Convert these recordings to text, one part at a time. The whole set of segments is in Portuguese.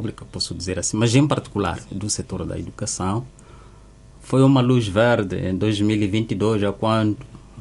República, posso dizer assim, mas em particular do setor da educação, foi uma luz verde em 2022, a quando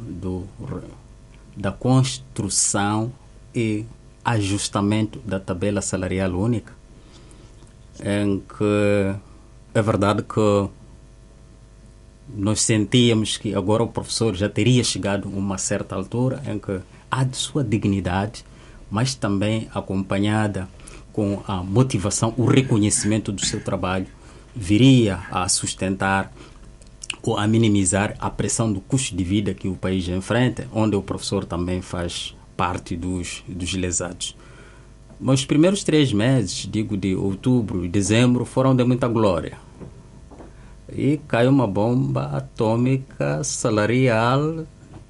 da construção e ajustamento da tabela salarial única, em que é verdade que nós sentíamos que agora o professor já teria chegado a uma certa altura em que há de sua dignidade, mas também acompanhada com a motivação, o reconhecimento do seu trabalho, viria a sustentar ou a minimizar a pressão do custo de vida que o país enfrenta, onde o professor também faz parte dos lesados. Mas os primeiros 3 meses, digo de outubro e dezembro, foram de muita glória. E caiu uma bomba atômica salarial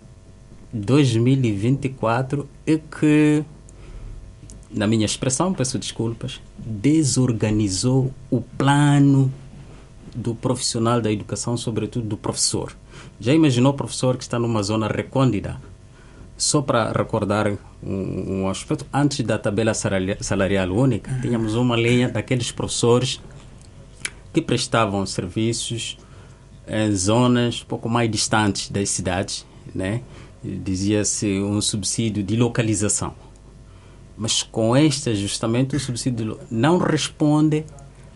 2024 e que, na minha expressão, peço desculpas, desorganizou o plano do profissional da educação, sobretudo do professor. Já imaginou o professor que está numa zona recôndita? Só para recordar um aspecto, antes da tabela salarial única, tínhamos uma linha daqueles professores que prestavam serviços em zonas um pouco mais distantes das cidades, né? Dizia-se um subsídio de localização. Mas com este ajustamento, o subsídio não responde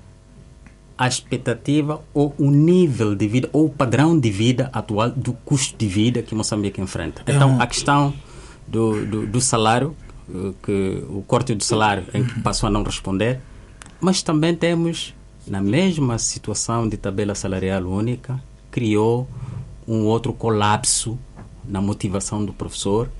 à expectativa ou o nível de vida ou o padrão de vida atual do custo de vida que Moçambique enfrenta. Então, a questão do salário, que o corte do salário em que passou a não responder, mas também temos, na mesma situação de tabela salarial única, criou um outro colapso na motivação do professor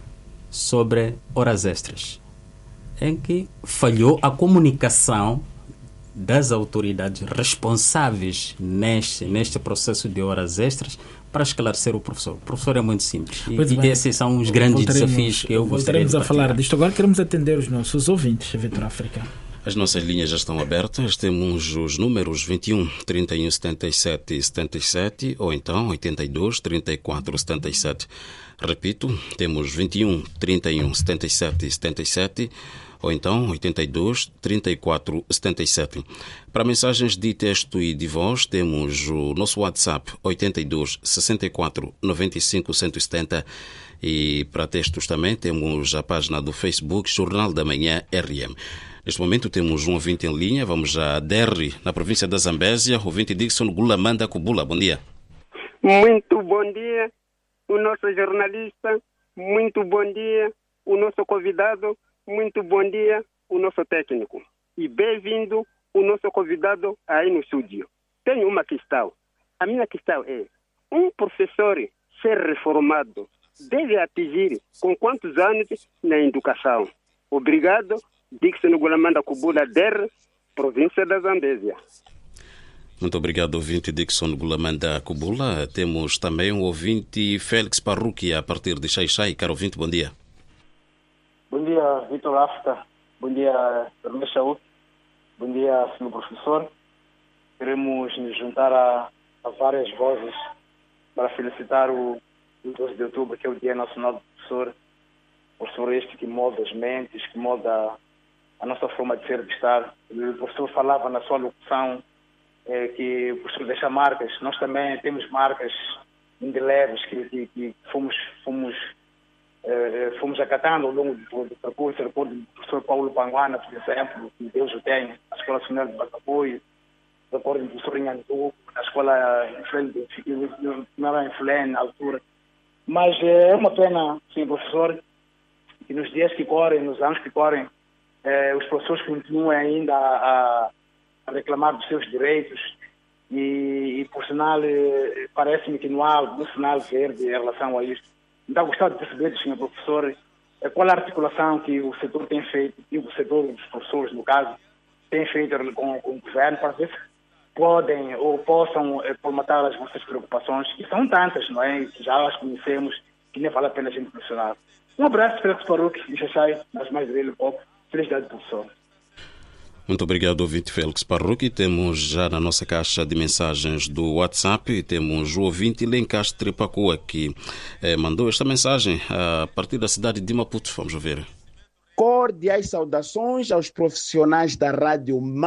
sobre horas extras, em que falhou a comunicação das autoridades responsáveis neste processo de horas extras para esclarecer o professor. O professor é muito simples. E esses são os grandes desafios que eu gostaria de Voltaremos a falar disto. Agora queremos atender os nossos ouvintes, Vitor África. As nossas linhas já estão abertas. Temos os números 21 31 77 77 ou então 82 34 77. Repito, temos 21 31 77 77 ou então 82 34 77. Para mensagens de texto e de voz, temos o nosso WhatsApp 82 64 95 170 e para textos também temos a página do Facebook Jornal da Manhã RM. Neste momento temos um ouvinte em linha, vamos a Derry, na província da Zambésia, ouvinte Dixon Gulamanda Kubula. Bom dia. Muito bom dia, o nosso jornalista, muito bom dia, o nosso convidado, muito bom dia, o nosso técnico. E bem-vindo o nosso convidado aí no estúdio. Tenho uma questão. A minha questão é, um professor ser reformado deve atingir com quantos anos na educação? Obrigado, Dixon Gulamanda Kubula Der, província da Zambésia. Muito obrigado, ouvinte Dixon Gulamanda Kubula. Temos também um ouvinte Félix Parruquia, a partir de Xai-Xai. Caro ouvinte, bom dia. Bom dia, Vitor África. Bom dia, Hermes Saúde. Bom dia, senhor professor. Queremos nos juntar a várias vozes para felicitar o 12 de outubro, que é o Dia Nacional do Professor. Professor este que molda as mentes, que molda a nossa forma de ser e de estar. O professor falava na sua locução que o professor deixa marcas. Nós também temos marcas indeléveis que fomos acatando ao longo do percurso. Recordo do professor Paulo Panguana, por exemplo, que Deus o tenha, na Escola Nacional de Bacapoio. Recordo do professor Inhandu, na Escola Influen, na altura. Mas é uma pena, sim, professor, que nos dias que correm, nos anos que correm, os professores continuam ainda a reclamar dos seus direitos e por sinal, parece-me que não há algum sinal verde em relação a isto. Então, gostava de perceber, senhor professor, qual a articulação que o setor tem feito, e o setor dos professores, no caso, tem feito com o governo para ver se podem ou possam colmatar as vossas preocupações, que são tantas, não é? Que já as conhecemos, que nem vale a pena a gente mencionar. Um abraço, Félix Paruque, e Xaxai, mas mais dele um pouco. Felicidade, professor. Muito obrigado, ouvinte Félix Parruque. Temos já na nossa caixa de mensagens do WhatsApp, temos o ouvinte Lencastre Pacua, que mandou esta mensagem a partir da cidade de Maputo. Vamos ver. Cordiais saudações aos profissionais da Rádio